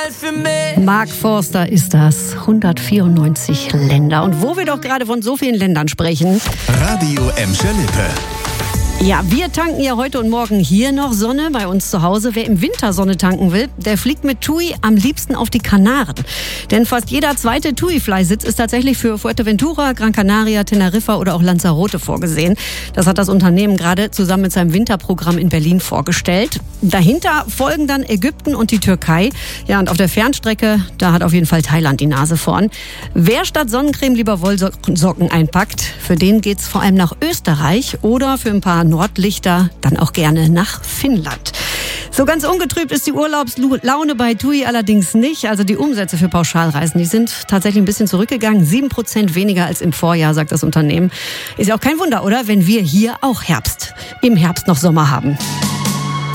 für mich. Mark Forster ist das. 194 Länder. Und wo wir doch gerade von so vielen Ländern sprechen. Radio Emscher Lippe. Ja, wir tanken ja heute und morgen hier noch Sonne bei uns zu Hause. Wer im Winter Sonne tanken will, der fliegt mit TUI am liebsten auf die Kanaren. Denn fast jeder zweite TUI-Flysitz ist tatsächlich für Fuerteventura, Gran Canaria, Teneriffa oder auch Lanzarote vorgesehen. Das hat das Unternehmen gerade zusammen mit seinem Winterprogramm in Berlin vorgestellt. Dahinter folgen dann Ägypten und die Türkei. Ja, und auf der Fernstrecke, da hat auf jeden Fall Thailand die Nase vorn. Wer statt Sonnencreme lieber Wollsocken einpackt, für den geht's vor allem nach Österreich oder für ein paar Nordlichter dann auch gerne nach Finnland. So ganz ungetrübt ist die Urlaubslaune bei TUI allerdings nicht. Also die Umsätze für Pauschalreisen, die sind tatsächlich ein bisschen zurückgegangen. 7% weniger als im Vorjahr, sagt das Unternehmen. Ist ja auch kein Wunder, oder? Wenn wir hier auch im Herbst noch Sommer haben.